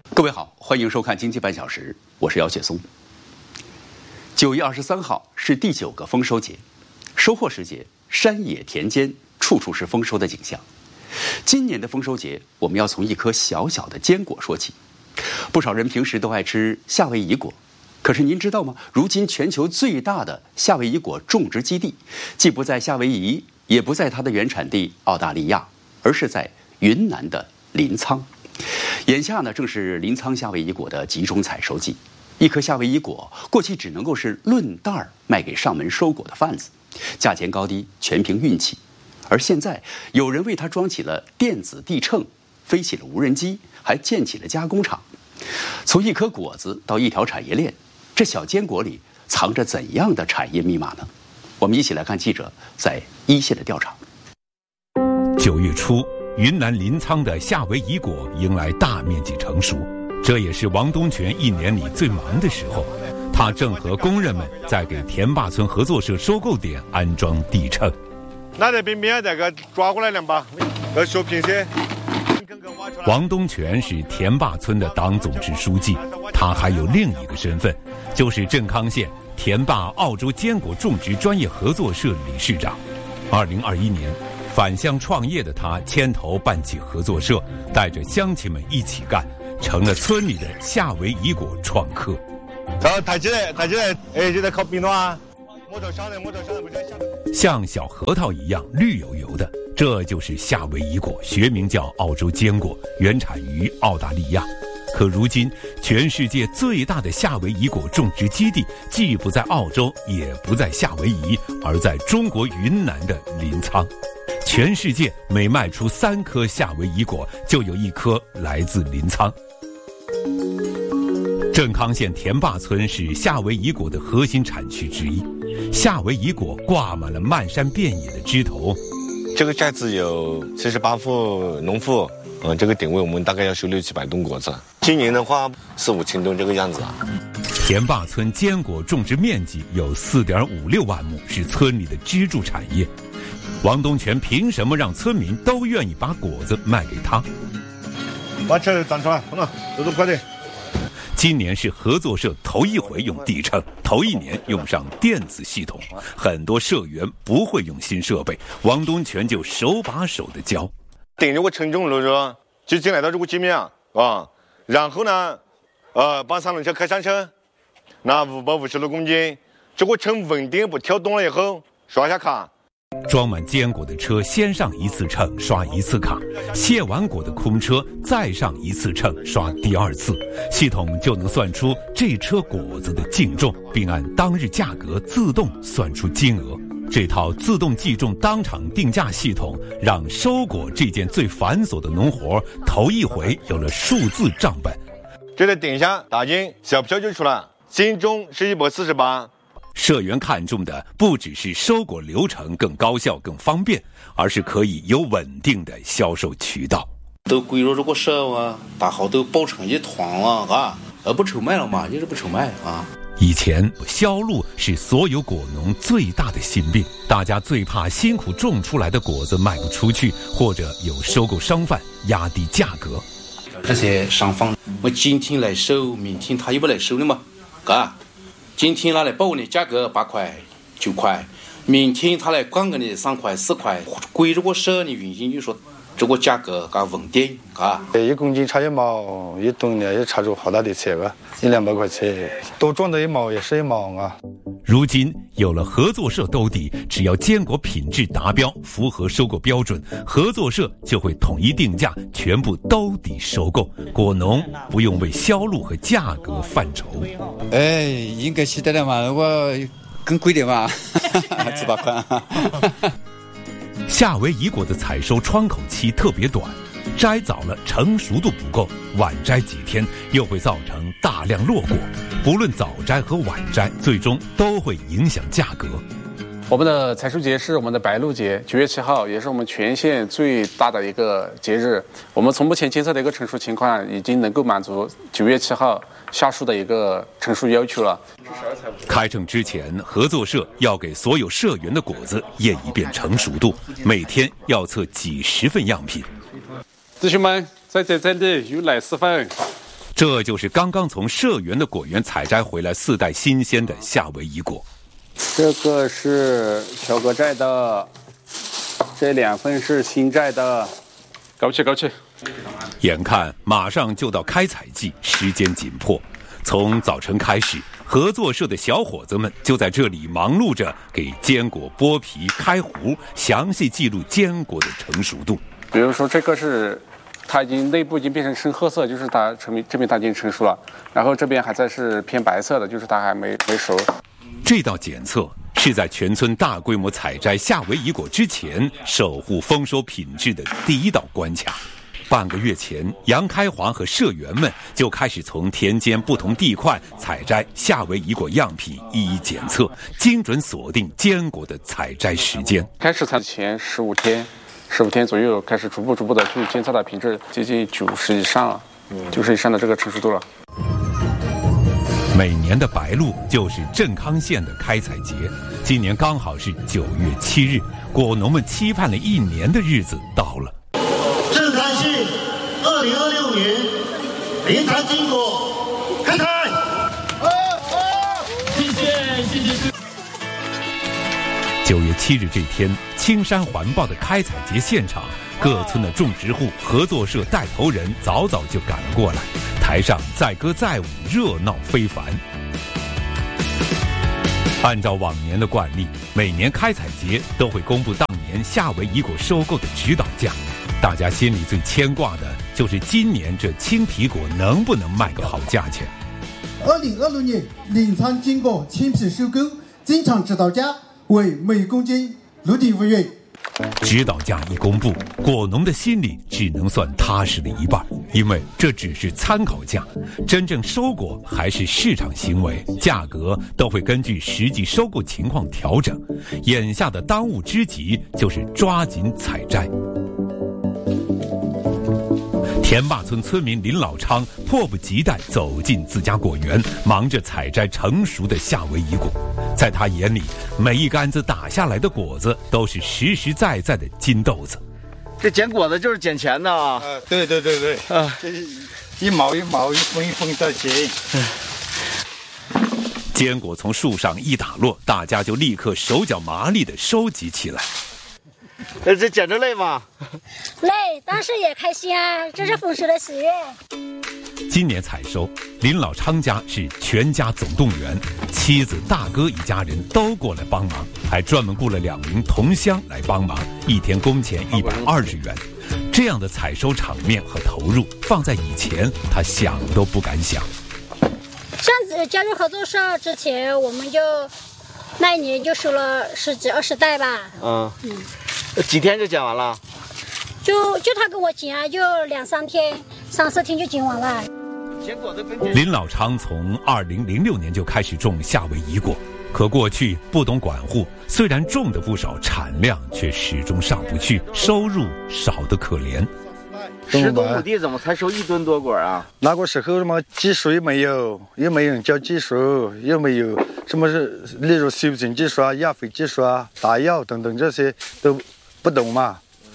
各位好，欢迎收看经济半小时，我是姚雪松。9月23号是第9个丰收节，收获时节，山野田间处处是丰收的景象。今年的丰收节，我们要从一颗小小的坚果说起。不少人平时都爱吃夏威夷果，可是您知道吗？如今全球最大的夏威夷果种植基地，既不在夏威夷，也不在它的原产地澳大利亚，而是在云南的临沧。眼下呢，正是临沧夏威夷果的集中采收季。一颗夏威夷果过去只能够是论袋儿卖给上门收果的贩子，价钱高低全凭运气。而现在，有人为它装起了电子地秤，飞起了无人机，还建起了加工厂。从一颗果子到一条产业链，这小坚果里藏着怎样的产业密码呢？我们一起来看记者在一线的调查。 9月初，云南临沧的夏威夷果迎来大面积成熟，这也是王东全一年里最忙的时候。他正和工人们在给田坝村合作社收购点安装地秤。 拿着冰冰这个抓过来2把，要学平些。 王东全是田坝村的党总支书记，他还有另一个身份，就是镇康县田坝澳洲坚果种植专业合作社理事长。2021年。返乡创业的他牵头办起合作社，带着乡亲们一起干，成了村里的夏威夷果创客。 抬起来，哎，就在烤冰暖。摩托上来不是下来。 像小核桃一样绿油油的，这就是夏威夷果，学名叫澳洲坚果，原产于澳大利亚。可如今，全世界最大的夏威夷果种植基地既不在澳洲，也不在夏威夷，而在中国云南的临沧。全世界每卖出3颗夏威夷果，就有1颗来自临沧。镇康县田坝村是夏威夷果的核心产区之一，夏威夷果挂满了漫山遍野的枝头。 这个寨子有78户农户，这个定位我们大概要收600-700吨果子。今年的话4、5千吨这个样子啊。 田坝村坚果种植面积有4.56万亩，是村里的支柱产业。王东全凭什么让村民都愿意把果子卖给他？ 把车站出来，走快点。 今年是合作社头一回用地秤，头一年用上电子系统，很多社员不会用新设备，王东全就手把手的教。 顶着个称重轮着，就进来到这个界面啊，然后呢，把三轮车开上车，拿556公斤，这个秤稳定不跳动了以后，刷下卡。 装满坚果的车先上1次秤，刷1次卡，卸完果的空车再上1次秤，刷第2次，系统就能算出这车果子的净重，并按当日价格自动算出金额。这套自动计重当场定价系统，让收果这件最繁琐的农活头一回有了数字账本。 这里点一下打金，小票就出来，净重是148。 社员看重的不只是收果流程更高效更方便，而是可以有稳定的销售渠道。 都归了这个社啊，大好都包成一团了不愁卖了嘛，就是不愁卖啊。 以前销路是所有果农最大的心病，大家最怕辛苦种出来的果子卖不出去，或者有收购商贩压低价格。 那些商贩，我今天来收，明天他又不来收了嘛，今天他来报你价格8块9块，明天他来降给你3块4块，归这个社你运行就说这个价格稳定 1公斤差1毛，1吨呢也差出好大的钱，100-200块钱，多赚的1毛也是1毛啊。 如今有了合作社兜底，只要坚果品质达标，符合收购标准，合作社就会统一定价，全部兜底收购，果农不用为销路和价格犯愁。 应该期待的嘛，我更贵点嘛，7、8块。 夏威夷果的采收窗口期特别短，摘早了成熟度不够，晚摘几天又会造成大量落果，不论早摘和晚摘，最终都会影响价格。 我们的采收节是我们的白露节，9月7号，也是我们全县最大的一个节日。我们从目前监测的一个成熟情况，已经能够满足9月7号下树的一个成熟要求了。 开秤之前，合作社要给所有社员的果子验一遍成熟度，每天要测几十份样品。 弟兄们，在这里有奶丝粉。 这就是刚刚从社员的果园采摘回来4袋新鲜的夏威夷果。 这个是小哥摘的，这2份是新摘的。高起。 眼看马上就到开采季，时间紧迫，从早晨开始，合作社的小伙子们就在这里忙碌着给坚果剥皮、开核，详细记录坚果的成熟度。 比如说这个是它内部已经变成深褐色，就是它这边它已经成熟了，然后这边还在是偏白色的，就是它还没熟。 这道检测是在全村大规模采摘夏威夷果之前，守护丰收品质的第一道关卡。半个月前，杨开华和社员们就开始从田间不同地块采摘夏威夷果样品，一一检测，精准锁定坚果的采摘时间。 开始采前15天左右开始逐步的去监测它品质，接近90以上了，90以上的这个成熟度了。 每年的白露就是镇康县的开采节，今年刚好是9月7日，果农们期盼了1年的日子到了。 镇康县2026年林场金果开采。谢谢。 9月7日这天，青山环抱的开采节现场，各村的种植户、合作社带头人早就赶了过来，台上载歌载舞，热闹非凡。按照往年的惯例，每年开采节都会公布当年夏威夷果收购的指导价。大家心里最牵挂的就是今年这青皮果能不能卖个好价钱。 2026年临沧金果青皮收购进场指导价为每公斤6.5元。 指导价一公布，果农的心里只能算踏实的一半，因为这只是参考价，真正收果还是市场行为，价格都会根据实际收购情况调整。眼下的当务之急就是抓紧采摘。田坝村村民林老昌迫不及待走进自家果园，忙着采摘成熟的夏威夷果。在他眼里，每一竿子打下来的果子都是实实在在的金豆子。 这捡果子就是捡钱的啊！ 对啊，这一毛一毛，一分一分的捡。 坚果从树上一打落，大家就立刻手脚麻利地收集起来。 这捡着累吗？ 累，但是也开心啊，这是丰收的喜悦。 今年采收，林老昌家是全家总动员，妻子、大哥一家人都过来帮忙，还专门雇了2名同乡来帮忙，一天工钱120元。这样的采收场面和投入，放在以前他想都不敢想。 上次加入合作社之前，我们就那一年就收了10几20袋吧。 几天就捡完了？ 就他跟我捡啊，就2、3天，3、4天就捡完了。 林老昌从2006年就开始种夏威夷果，可过去不懂管护，虽然种的不少，产量却始终上不去，收入少得可怜。 10多亩地怎么才收1吨多果啊？ 那个时候什么技术也没有，也没人教技术，也没有什么是例如修剪技术啊、压肥技术啊、打药等等，这些都不懂嘛。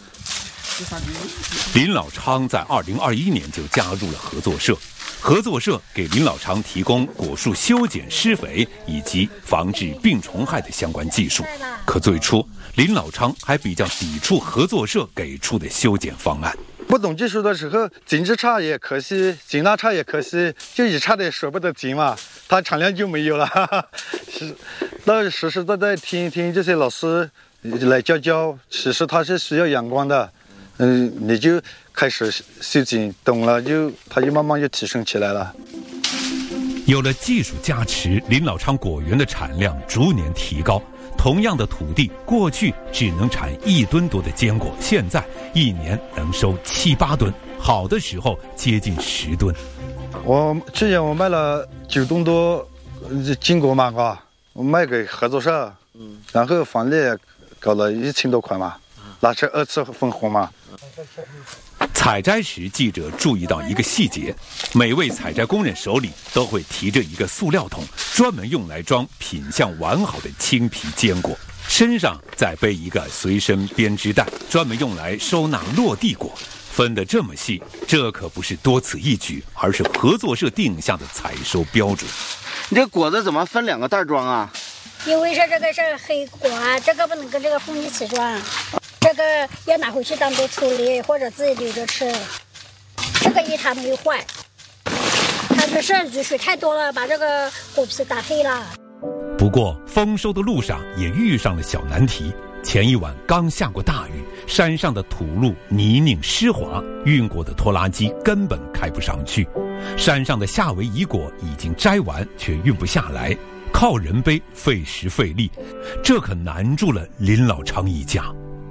林老昌在2021年就加入了合作社，合作社给林老昌提供果树修剪、施肥以及防治病虫害的相关技术。可最初，林老昌还比较抵触合作社给出的修剪方案。 不懂技术的时候，剪枝差也可惜，剪那差也可惜，就一差的舍不得剪嘛，它产量就没有了。那实实在在听一听这些老师来教，其实它是需要阳光的。你就开始修剪，懂了它就慢慢就提升起来了。 有了技术加持，林老昌果园的产量逐年提高。同样的土地，过去只能产1吨多的坚果，现在1年能收7、8吨，好的时候接近10吨。 去年我卖了9吨多坚果嘛，我卖给合作社，然后房利搞了1000多块嘛，那是2次分红嘛。 采摘时，记者注意到一个细节，每位采摘工人手里都会提着一个塑料桶，专门用来装品相完好的青皮坚果，身上再背一个随身编织袋，专门用来收纳落地果。 分得这么细，这可不是多此一举，而是合作社定下的采收标准。 你这果子怎么分2个袋装啊？ 因为这个是黑果，这个不能跟这个混一起装，这个要拿回去单独处理，或者自己留着吃。这个一它没有坏，它只是雨水太多了，把这个果皮打黑了。 不过丰收的路上也遇上了小难题。前一晚刚下过大雨，山上的土路泥泞湿滑，运过的拖拉机根本开不上去。山上的夏威夷果已经摘完，却运不下来，靠人背费时费力，这可难住了林老昌一家。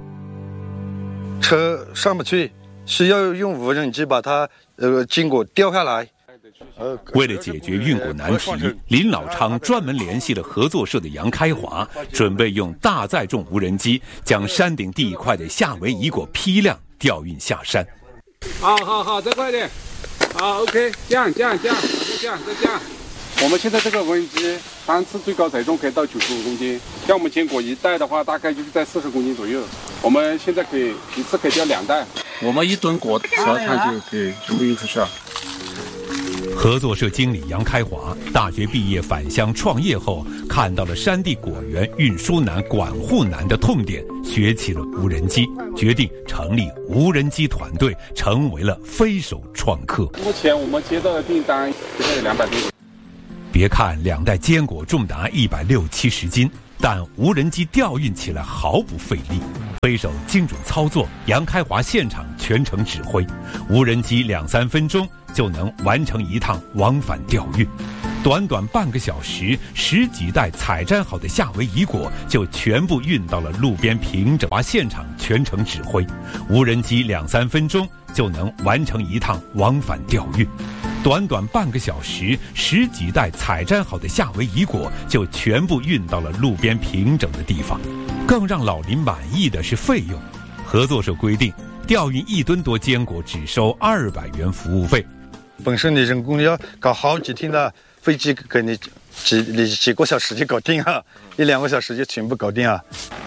车上不去，需要用无人机把它经过吊下来。 为了解决运果难题，林老昌专门联系了合作社的杨开华，准备用大载重无人机将山顶地块的夏威夷果批量调运下山。 好，再快点。好 ，OK， 降，再降。我们现在这个无人机单次最高载重可以到95公斤，像我们坚果一袋的话，大概就是在40公斤左右。我们现在可以一次可以调2袋，我们1吨果12趟就可以全部运出去了。 合作社经理杨开华大学毕业返乡创业后，看到了山地果园运输难、管护难的痛点，学起了无人机，决定成立无人机团队，成为了飞手创客。 目前我们接到的订单大概有200多个。 别看2袋坚果重达160-170斤，但无人机调运起来毫不费力。飞手精准操作，杨开华现场全程指挥，无人机2-3分钟就能完成一趟往返调运。短短半个小时，10几袋采摘好的夏威夷果就全部运到了路边平整。现场全程指挥，无人机2-3分钟就能完成一趟往返调运。短短半个小时，10几袋采摘好的夏威夷果就全部运到了路边平整的地方。更让老林满意的是费用，合作社规定，调运1吨多坚果只收200元服务费。 本身你人工要搞好几天的飞机给你几个小时就搞定啊，1-2个小时就全部搞定啊。